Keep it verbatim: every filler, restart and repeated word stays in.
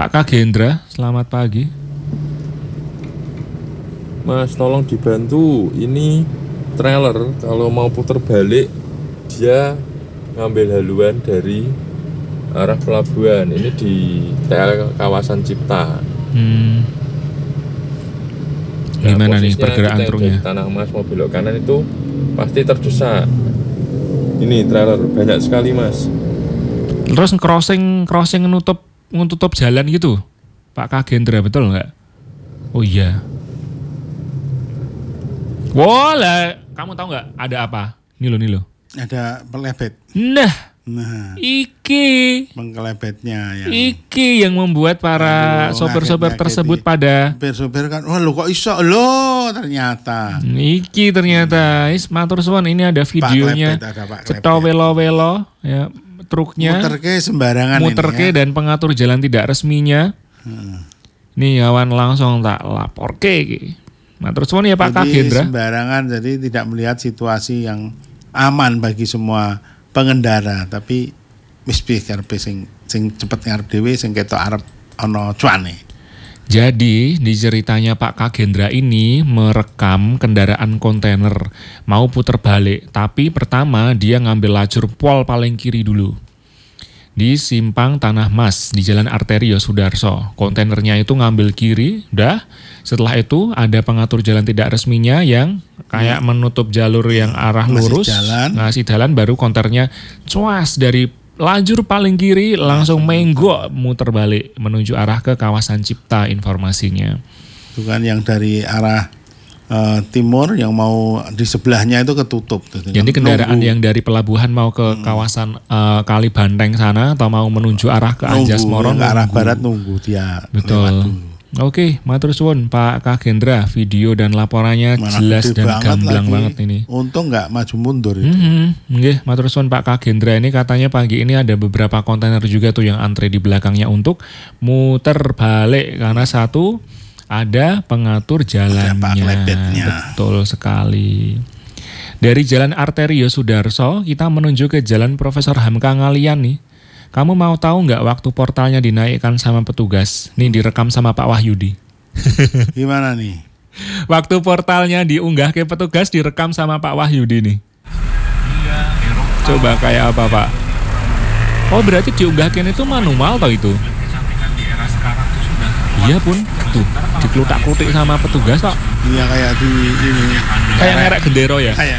Pak Kagendra, selamat pagi. Mas, tolong dibantu. Ini trailer kalau mau putar balik dia ngambil haluan dari arah pelabuhan. Ini di T L kawasan Cipta. Hmm. Nah, Gimana nih posisinya pergerakan kita yang truknya? dari Tanah Mas mau belok kanan itu pasti terdesak. Ini trailer banyak sekali, Mas. Terus crossing crossing nutup nutup jalan gitu, Pak Kagendra, betul nggak? Oh iya. Wah, lah, kamu tahu nggak ada apa? Nih lo, nih lo. Ada pelebet. Nah, Nah, iki, pengkelebetnya yang iki yang membuat para Aduh, sopir-sopir ngaget-ngageti. tersebut pada supir-supir kan, wah lu kok iso lo ternyata. iki ternyata, is matur suwun, ini ada videonya. Klepet, ada Pak Ceto Klepet. welo-welo, ya truknya. Muterke sembarangan Muterke ini ya. dan pengatur jalan tidak resminya. Hmm. Nih awan langsung tak laporke iki. Matur suwun ya Pak Jadi Kagendra. sembarangan, jadi tidak melihat situasi yang aman bagi semua pengendara, tapi wis piye karepe sing sing cepet ngarep dhewe sing ketok arep ana cuane. Jadi di ceritanya Pak Kagendra ini merekam kendaraan kontainer mau puter balik, tapi pertama dia ngambil lajur pol paling kiri dulu. Di simpang Tanah Mas di Jalan Arterio Sudarso. Kontainernya itu ngambil kiri, udah. Setelah itu ada pengatur jalan tidak resminya yang kayak menutup jalur yang arah Ngasih lurus, jalan. ngasih jalan, baru kontainernya cuas dari lajur paling kiri langsung menggok muter balik menuju arah ke kawasan Cipta informasinya. Itu kan yang dari arah eh, timur yang mau di sebelahnya itu ketutup. Jadi kendaraan Nunggu. yang dari pelabuhan mau ke kawasan eh, Kali Banteng sana atau mau menuju arah ke nunggu, Anjas Moron yang ke arah nunggu. barat nunggu dia lewat Betul. dulu. Oke, matur suwun Pak Kagendra, video dan laporannya Mana jelas gede dan gamblang lagi. banget ini. Untung nggak maju mundur itu. Hmm, nggih, matur suwun Pak Kagendra, ini katanya pagi ini ada beberapa kontainer juga tuh yang antre di belakangnya untuk muter balik karena satu ada pengatur Ada Pak jalannya. Klepetnya. Betul sekali. Dari Jalan Arterio Sudarso kita menuju ke Jalan Profesor Hamka Ngalian nih. Kamu mau tahu nggak waktu portalnya dinaikkan sama petugas? Nih direkam sama Pak Wahyudi. Gimana nih? Waktu portalnya diunggah ke petugas direkam sama Pak Wahyudi nih. Coba kayak apa Pak? Oh berarti diunggahkan itu manual toh itu? Iya pun, tuh diklutak-klutik sama petugas kok. Iya kayak di ini. Kayak ngerek gendero ya? Kayak